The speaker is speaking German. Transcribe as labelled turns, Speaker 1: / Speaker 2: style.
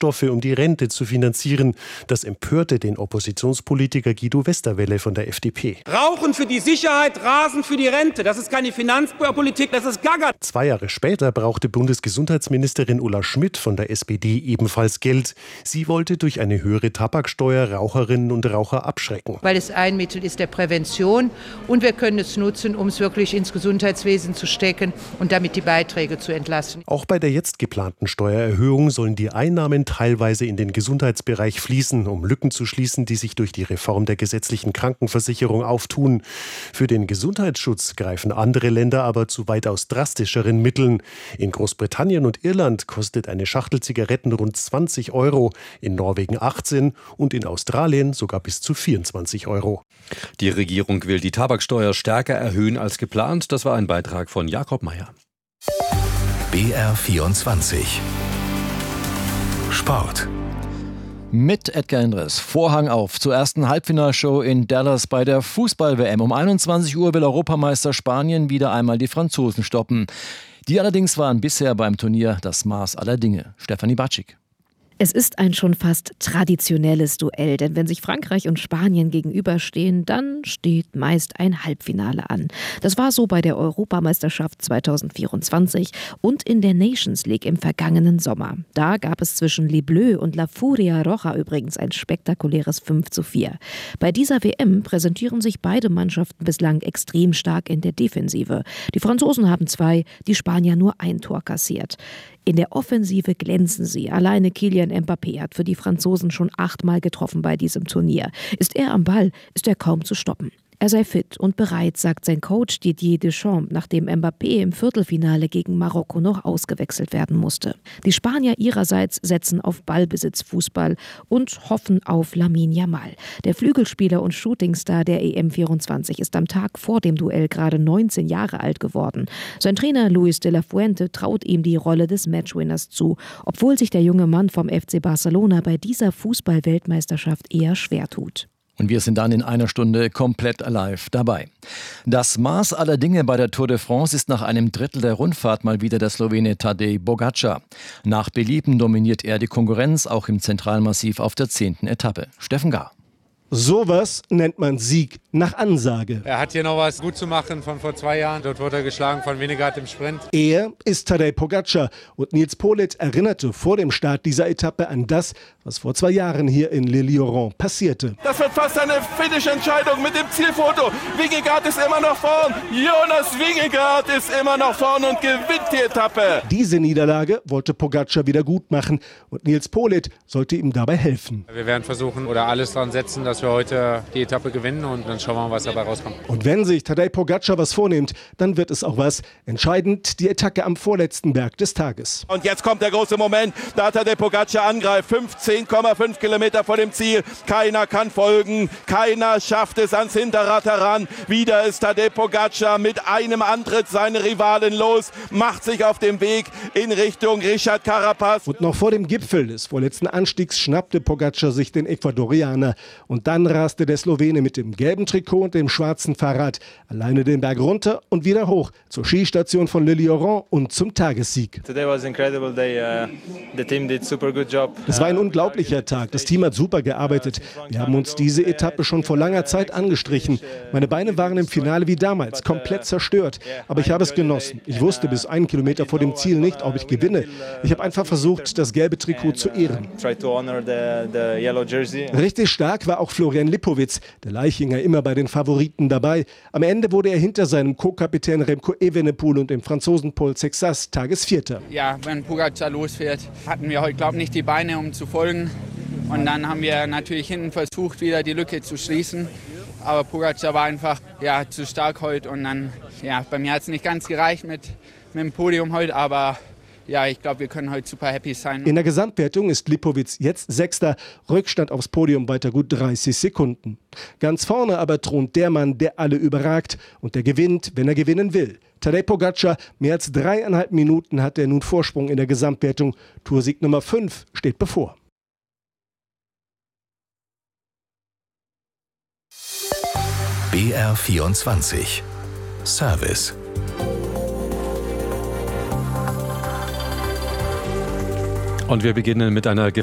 Speaker 1: Rohstoffe, um die Rente zu finanzieren. Das empörte den Oppositionspolitiker Guido Westerwelle von der FDP.
Speaker 2: Rauchen für die Sicherheit, Rasen für die Rente. Das ist keine Finanzpolitik, das ist Gaga.
Speaker 1: 2 Jahre später brauchte Bundesgesundheitsministerin Ulla Schmidt von der SPD ebenfalls Geld. Sie wollte durch eine höhere Tabaksteuer Raucherinnen und Raucher abschrecken.
Speaker 3: Weil es ein Mittel ist der Prävention und wir können es nutzen, um es wirklich ins Gesundheitswesen zu stecken und damit die Beiträge zu entlasten.
Speaker 1: Auch bei der jetzt geplanten Steuererhöhung sollen die Einnahmen teilweise in den Gesundheitsbereich fließen, um Lücken zu schließen, die sich durch die Reform der gesetzlichen Krankenversicherung auftun. Für den Gesundheitsschutz greifen andere Länder aber zu weitaus drastischeren Mitteln. In Großbritannien und Irland kostet eine Schachtel Zigaretten rund 20 €, in Norwegen 18 und in Australien sogar bis zu 24 €.
Speaker 4: Die Regierung will die Tabaksteuer stärker erhöhen als geplant. Das war ein Beitrag von Jakob Meyer.
Speaker 5: BR24 Sport.
Speaker 6: Mit Edgar Endres. Vorhang auf zur ersten Halbfinalshow in Dallas bei der Fußball-WM. Um 21 Uhr will Europameister Spanien wieder einmal die Franzosen stoppen. Die allerdings waren bisher beim Turnier das Maß aller Dinge. Stefanie Batschik.
Speaker 7: Es ist ein schon fast traditionelles Duell, denn wenn sich Frankreich und Spanien gegenüberstehen, dann steht meist ein Halbfinale an. Das war so bei der Europameisterschaft 2024 und in der Nations League im vergangenen Sommer. Da gab es zwischen Les Bleus und La Furia Roja übrigens ein spektakuläres 5:4. Bei dieser WM präsentieren sich beide Mannschaften bislang extrem stark in der Defensive. Die Franzosen haben 2, die Spanier nur 1 Tor kassiert. In der Offensive glänzen sie. Alleine Kylian Mbappé hat für die Franzosen schon 8-mal getroffen bei diesem Turnier. Ist er am Ball, ist er kaum zu stoppen. Er sei fit und bereit, sagt sein Coach Didier Deschamps, nachdem Mbappé im Viertelfinale gegen Marokko noch ausgewechselt werden musste. Die Spanier ihrerseits setzen auf Ballbesitzfußball und hoffen auf Lamine Yamal. Der Flügelspieler und Shootingstar der EM24 ist am Tag vor dem Duell gerade 19 Jahre alt geworden. Sein Trainer Luis de la Fuente traut ihm die Rolle des Matchwinners zu, obwohl sich der junge Mann vom FC Barcelona bei dieser Fußball-Weltmeisterschaft eher schwer tut.
Speaker 6: Und wir sind dann in einer Stunde komplett live dabei. Das Maß aller Dinge bei der Tour de France ist nach einem Drittel der Rundfahrt mal wieder der Slowene Tadej Pogačar. Nach Belieben dominiert er die Konkurrenz auch im Zentralmassiv auf der 10. Etappe. Steffen Gahr.
Speaker 8: Sowas nennt man Sieg nach Ansage.
Speaker 9: Er hat hier noch was gut zu machen von vor 2 Jahren. Dort wurde er geschlagen von Vingegaard im Sprint.
Speaker 8: Er ist Tadej Pogačar und Nils Politt erinnerte vor dem Start dieser Etappe an das, was vor 2 Jahren hier in Le Lieuran passierte.
Speaker 10: Das wird fast eine Finish-Entscheidung mit dem Zielfoto. Vingegaard ist immer noch vorn. Jonas Vingegaard ist immer noch vorn und gewinnt die Etappe.
Speaker 8: Diese Niederlage wollte Pogačar wieder gut machen und Nils Politt sollte ihm dabei helfen.
Speaker 9: Wir werden versuchen oder alles daran setzen, dass wir heute die Etappe gewinnen und dann schauen wir mal, was dabei rauskommt.
Speaker 8: Und wenn sich Tadej Pogačar was vornimmt, dann wird es auch was. Entscheidend die Attacke am vorletzten Berg des Tages.
Speaker 10: Und jetzt kommt der große Moment, da Tadej Pogačar angreift. 15,5 Kilometer vor dem Ziel. Keiner kann folgen, keiner schafft es ans Hinterrad heran. Wieder ist Tadej Pogačar mit einem Antritt seine Rivalen los, macht sich auf den Weg in Richtung Richard Carapaz.
Speaker 8: Und noch vor dem Gipfel des vorletzten Anstiegs schnappte Pogačar sich den Ecuadorianer. Und dann raste der Slowene mit dem gelben Trikot und dem schwarzen Fahrrad alleine den Berg runter und wieder hoch zur Skistation von Le Lieuran und zum Tagessieg.
Speaker 11: Es
Speaker 8: war ein unglaublicher Tag. Das Team hat super gearbeitet. Wir haben uns diese Etappe schon vor langer Zeit angestrichen. Meine Beine waren im Finale wie damals komplett zerstört. Aber ich habe es genossen. Ich wusste bis 1 Kilometer vor dem Ziel nicht, ob ich gewinne. Ich habe einfach versucht, das gelbe Trikot zu ehren. Richtig stark war auch Florian Lipowitz, der Leichinger immer bei den Favoriten dabei. Am Ende wurde er hinter seinem Co-Kapitän Remco Evenepoel und dem Franzosen Paul Sexas Tagesvierter.
Speaker 12: Ja, wenn Pogačar losfährt, hatten wir heute, glaube ich, nicht die Beine, um zu folgen. Und dann haben wir natürlich hinten versucht, wieder die Lücke zu schließen. Aber Pogačar war einfach zu stark heute. Und dann, bei mir hat es nicht ganz gereicht mit dem Podium heute, aber ich glaube, wir können heute super happy sein.
Speaker 8: In der Gesamtwertung ist Lipowitz jetzt Sechster, Rückstand aufs Podium weiter gut 30 Sekunden. Ganz vorne aber thront der Mann, der alle überragt und der gewinnt, wenn er gewinnen will. Tadej Pogačar, mehr als 3,5 Minuten hat er nun Vorsprung in der Gesamtwertung. Toursieg Nummer 5 steht bevor.
Speaker 5: BR24 Service.
Speaker 4: Und wir beginnen mit einer